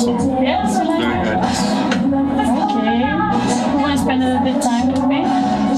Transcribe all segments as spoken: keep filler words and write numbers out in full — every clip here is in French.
Yes. Very good. Okay. You want to spend a bit of time with me?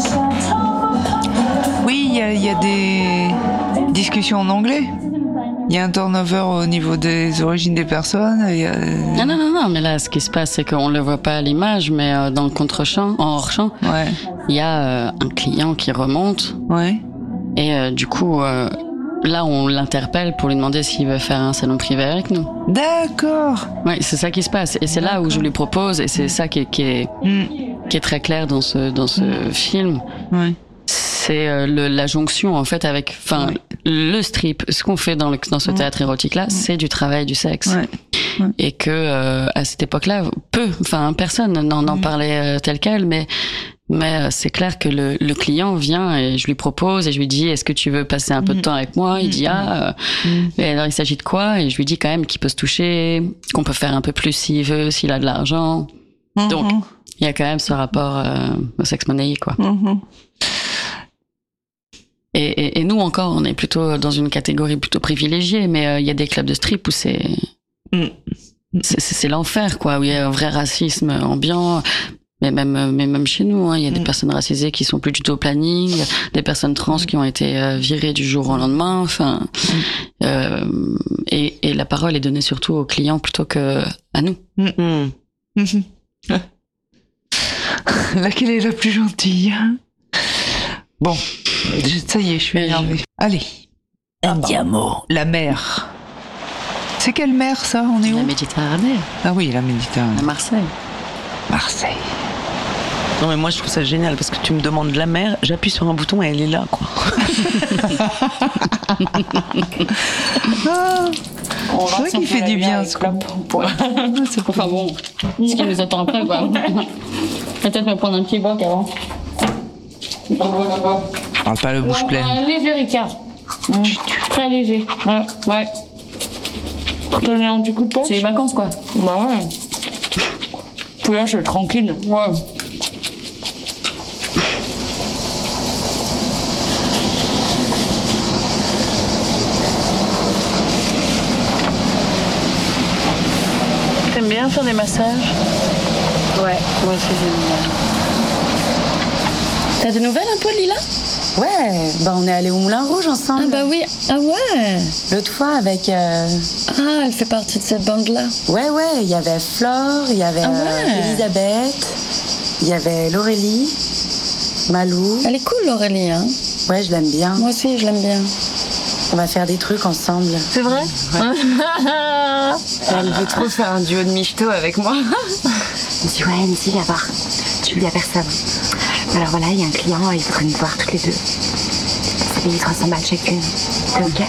Oui, il y a, y a des discussions en anglais. Il y a un turnover au niveau des origines des personnes. Y a... Non, non, non, non, mais là, ce qui se passe, c'est qu'on le voit pas à l'image, mais euh, dans le contre-champ, en hors-champ, il ouais. y a euh, un client qui remonte. Ouais. Et euh, du coup, euh, là, on l'interpelle pour lui demander s'il veut faire un salon privé avec nous. D'accord. Oui, c'est ça qui se passe. Et c'est là où je lui propose, et c'est ça qui est, qui est, Mm. qui est très clair dans ce, dans ce Mm. film. Ouais. C'est euh, le, la jonction, en fait, avec, enfin, Ouais. le strip, ce qu'on fait dans, le, dans ce théâtre érotique-là, Ouais. c'est du travail du sexe. Ouais. Ouais. Et que, euh, à cette époque-là, peu, enfin, personne n'en n'en Mm. parlait euh, tel quel, mais, mais euh, c'est clair que le, le client vient et je lui propose et je lui dis, est-ce que tu veux passer un peu de Mm. temps avec moi? Il dit, ah, euh, Mm. et alors il s'agit de quoi? Et je lui dis quand même qu'il peut se toucher, qu'on peut faire un peu plus s'il veut, s'il a de l'argent. Mhm. Donc, il y a quand même ce rapport euh, au sexe monnayé, quoi. Mhm. Et, et, et nous encore, on est plutôt dans une catégorie plutôt privilégiée, mais il euh, y a des clubs de strip où c'est Mm. c'est, c'est, c'est l'enfer, quoi, où il y a un vrai racisme ambiant. Mais même, mais même chez nous, il hein, y a des Mm. personnes racisées qui sont plus du tout au planning, des personnes trans qui ont été euh, virées du jour au lendemain. Enfin, Mm. euh, et, et la parole est donnée surtout aux clients plutôt que à nous. Mm. Mhm. Laquelle est la plus gentille? Bon, je- ça y est, je suis énervée. Allez. Andiamo. La mer. C'est quelle mer, ça? On est La où? Méditerranée, Ah oui, la Méditerranée. à Marseille. Marseille. Non mais moi je trouve ça génial parce que tu me demandes la mer, j'appuie sur un bouton et elle est là quoi. Ah, On c'est vrai qu'il fait du bien, ce club. C'est pour faire bon. Ce qui nous attend après, quoi. Peut-être me prendre un petit boc avant. parle pas la bouche pleine. Un léger Ricard. Mmh. Très léger. Ouais. Ouais. T'en as un petit coup de poche? C'est les vacances, quoi. Bah ouais. Puis là, je suis tranquille. Ouais. T'aimes bien faire des massages? Ouais, moi aussi j'aime bien. T'as des nouvelles un peu, Lila? Ouais, bah on est allé au Moulin Rouge ensemble. Ah bah oui, ah ouais. L'autre fois avec... euh, Ah, elle fait partie de cette bande-là. Ouais, ouais, il y avait Flore, il y avait Ah ouais. euh, Elisabeth, il y avait Laurélie, Malou. Elle est cool, Laurélie, hein. Ouais, je l'aime bien. Moi aussi, je l'aime bien. On va faire des trucs ensemble. C'est vrai? Elle veut trop faire un duo de michto avec moi. Je me dis, ouais, mais si, viens voir. Tu le dis à personne. Alors voilà, il y a un client, il faudrait nous voir toutes les deux. Ça paye trois cents balles chacune. T'es ok?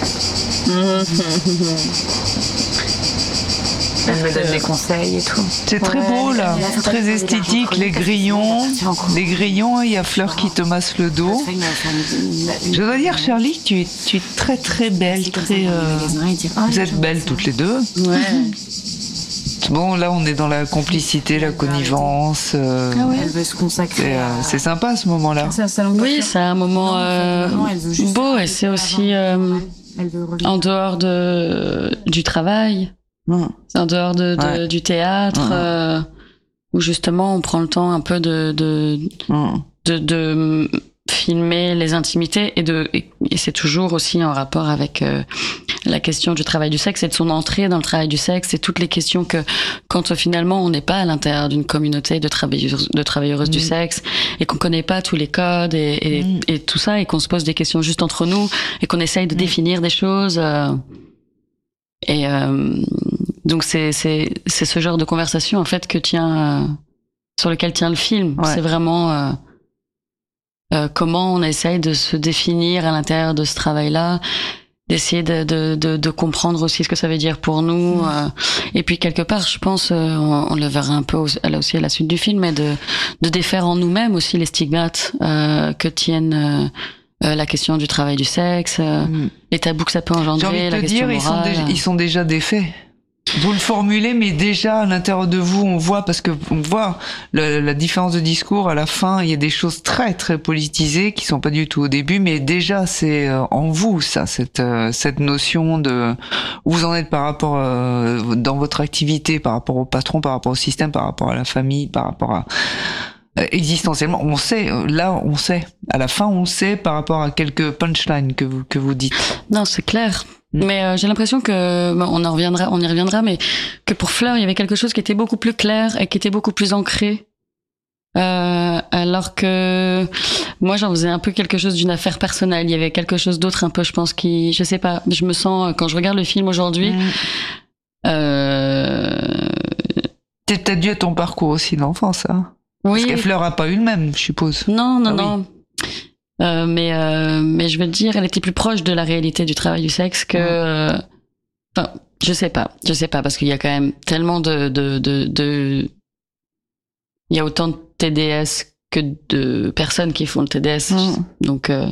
Elle me donne des conseils et tout. C'est très beau là, très esthétique, les grillons, les grillons, il y a Fleur qui te masse le dos. Je dois dire, Charlie, tu es, tu es très très belle, très. euh, Vous êtes belles toutes les deux. Ouais. Bon, là, on est dans la complicité, la connivence. euh, Elle veut se consacrer. c'est, euh, c'est sympa ce moment-là. C'est un salon de Oui, coiffure. c'est un moment euh, Non, elle veut juste beau et c'est aussi euh, Elle veut revenir. en dehors de, du travail, Mmh. en dehors de, de- Ouais. du théâtre, Ouais. euh, où justement on prend le temps un peu de, de, Mmh. de, de filmer les intimités et, de, et, et c'est toujours aussi en rapport avec euh, la question du travail du sexe et de son entrée dans le travail du sexe et toutes les questions que quand euh, finalement on n'est pas à l'intérieur d'une communauté de travailleuses, de travailleuses du sexe et qu'on connaît pas tous les codes et, et, Mm. et tout ça et qu'on se pose des questions juste entre nous et qu'on essaye de définir des choses euh, et euh, donc c'est c'est c'est ce genre de conversation en fait que tient euh, sur lequel tient le film. Ouais. C'est vraiment euh, euh, comment on essaye de se définir à l'intérieur de ce travail-là, d'essayer de, de, de, de comprendre aussi ce que ça veut dire pour nous. Mmh. Euh, et puis quelque part, je pense, euh, on, on le verra un peu au, là aussi à la suite du film, mais de, de défaire en nous-mêmes aussi les stigmates euh, que tiennent euh, euh, la question du travail du sexe, euh, Mmh. les tabous que ça peut J'ai envie engendrer, de la te question dire, ils sont, morale. déjà, ils sont déjà défaits. Vous le formulez, mais déjà à l'intérieur de vous, on voit, parce que on voit la, la différence de discours à la fin. Il y a des choses très très politisées qui sont pas du tout au début, mais déjà c'est euh, en vous ça, cette euh, cette notion de où vous en êtes par rapport euh, dans votre activité, par rapport au patron, par rapport au système, par rapport à la famille, par rapport à euh, existentiellement. On sait, là on sait. À la fin, on sait par rapport à quelques punchlines que vous que vous dites. Non, c'est clair. Mais euh, j'ai l'impression que bon, on en reviendra, on y reviendra, mais que pour Fleur, il y avait quelque chose qui était beaucoup plus clair et qui était beaucoup plus ancré. Euh, alors que moi, j'en faisais un peu quelque chose d'une affaire personnelle. Il y avait quelque chose d'autre, un peu, je pense, qui, je sais pas. Je me sens quand je regarde le film aujourd'hui. Mmh. Euh... C'est peut-être dû à ton parcours aussi d'enfance, hein. Oui. Parce que Fleur a pas eu le même, je suppose. Non, non, ah, non. Oui. Euh, mais euh, mais je veux dire, elle était plus proche de la réalité du travail du sexe que. Euh, enfin, je sais pas, je sais pas parce qu'il y a quand même tellement de de de, de... il y a autant de T D S que de personnes qui font le T D S, mmh. donc. Euh...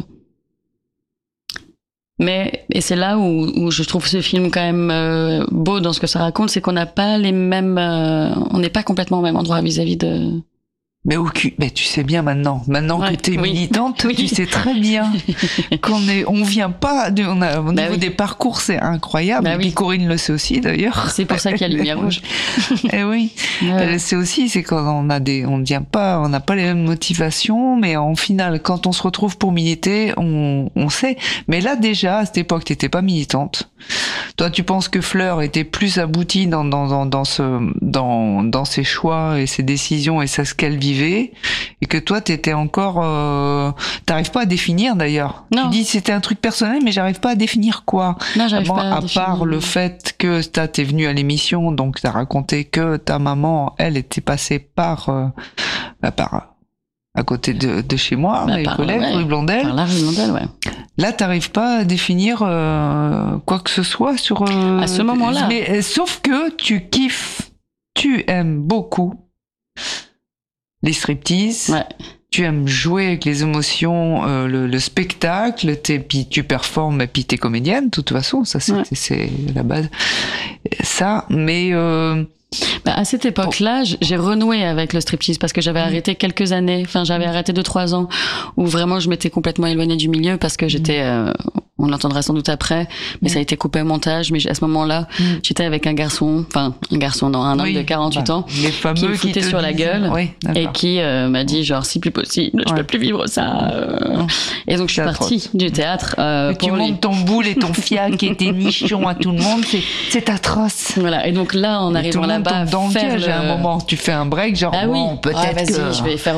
Mais et c'est là où où je trouve ce film quand même euh, beau dans ce que ça raconte, c'est qu'on n'a pas les mêmes, euh, on n'est pas complètement au même endroit vis-à-vis de. Mais, au cul, mais tu sais bien maintenant, maintenant ouais, que tu es oui. militante, oui. tu sais très bien qu'on est, on vient pas, de, on a, au bah niveau oui. des parcours, c'est incroyable. Bah et puis oui. Corinne le sait aussi d'ailleurs. C'est pour ça qu'il y a Lumière Rouge. Et oui, ouais. Elle le sait aussi, c'est quand on a des, on ne vient pas, on n'a pas les mêmes motivations, mais en final, quand on se retrouve pour militer, on, on sait. Mais là déjà, à cette époque, t'étais pas militante. Toi, tu penses que Fleur était plus aboutie dans, dans, dans, dans ce, dans, dans ses choix et ses décisions et c'est ce qu'elle vivait. Et que toi t'étais encore euh, t'arrives pas à définir d'ailleurs. Non. Tu dis c'était un truc personnel mais j'arrive pas à définir quoi. Non, j'arrive bon, pas à, à définir. part le fait que t'as t'es venue à l'émission donc t'as raconté que ta maman elle était passée par euh, bah, par à côté de, de chez moi bah, mes collègues ouais. rue Blondel. Par la rue Blondel ouais. Là t'arrives pas à définir euh, quoi que ce soit sur euh, à ce moment-là. Mais sauf que tu kiffes, tu aimes beaucoup les striptease, ouais. Tu aimes jouer avec les émotions, euh, le, le spectacle, t'es, puis tu performes, et puis t'es comédienne, de toute façon, ça c'est, ouais. c'est, c'est la base. Ça, mais... Euh, bah, à cette époque-là, oh. j'ai renoué avec le striptease parce que j'avais mmh. arrêté quelques années, enfin j'avais arrêté deux trois ans où vraiment je m'étais complètement éloignée du milieu parce que j'étais... Euh, on l'entendra sans doute après, mais mmh. ça a été coupé au montage. Mais à ce moment-là, mmh. j'étais avec un garçon, enfin un garçon, non, un homme oui, de quarante-huit bah, ans, les fameux qui me foutait sur la gueule oui, et qui euh, m'a dit genre si plus possible, je ouais. peux plus vivre ça. Euh... Et donc je suis partie du théâtre. Euh, pour tu lui. montes ton boule et ton fiac et tes nichons à tout le monde, c'est, c'est atroce. Voilà. Et donc là, en arrivant là-bas, dans faire le... à un moment, tu fais un break, genre ah oui. bon, peut-être ah, vas-y, que je vais faire